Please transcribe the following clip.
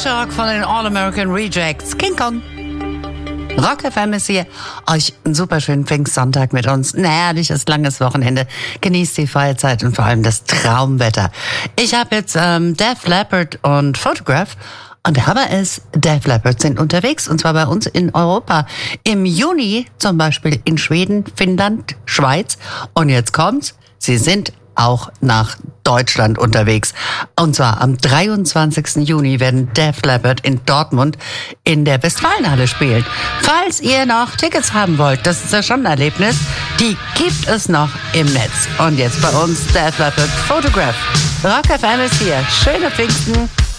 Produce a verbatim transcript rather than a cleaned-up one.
Frischer Rock von den All-American Rejects. King Kong. Rock F M ist hier. Euch einen super schönen Pfingstsonntag mit uns. Ein herrliches, langes Wochenende. Genießt die Feierzeit und vor allem das Traumwetter. Ich habe jetzt ähm, Def Leppard und Photograph. Und der Hammer ist, Def Leppard sind unterwegs, und zwar bei uns in Europa. Im Juni zum Beispiel in Schweden, Finnland, Schweiz. Und jetzt kommt's, sie sind auch nach Deutschland unterwegs. Und zwar am dreiundzwanzigsten Juni werden Def Leppard in Dortmund in der Westfalenhalle spielen. Falls ihr noch Tickets haben wollt, das ist ja schon ein Erlebnis, die gibt es noch im Netz. Und jetzt bei uns Def Leppard Photograph. Rock F M ist hier. Schöne Pfingsten.